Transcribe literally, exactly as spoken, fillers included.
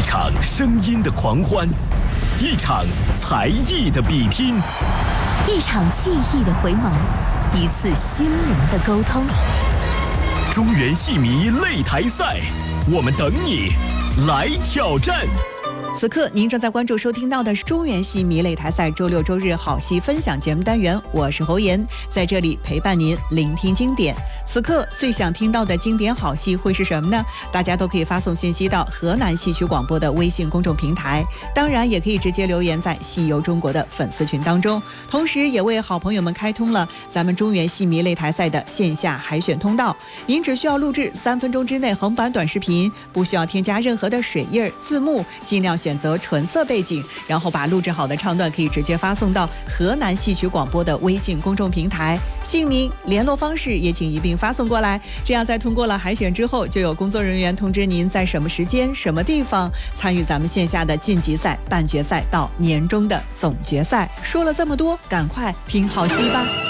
场声音的狂欢，一场才艺的比拼， 一场记忆的回眸，一次心灵的沟通。 中原戏迷擂台赛，我们等你来挑战。 此刻您正在关注收听到的是中原戏迷擂台赛周六周日好戏分享节目单元，我是侯妍，在这里陪伴您聆听经典。此刻最想听到的经典好戏会是什么呢？大家都可以发送信息到河南戏曲广播的微信公众平台，当然也可以直接留言在戏游中国的粉丝群当中，同时也为好朋友们开通了咱们中原戏迷擂台赛的线下海选通道。您只需要录制三分钟之内横版短视频，不需要添加任何的水印字幕，尽量选择纯色背景，然后把录制好的唱段可以直接发送到河南戏曲广播的微信公众平台，姓名联络方式也请一并发送过来，这样在通过了海选之后，就有工作人员通知您在什么时间什么地方参与咱们线下的晋级赛、半决赛到年终的总决赛。说了这么多，赶快听好戏吧。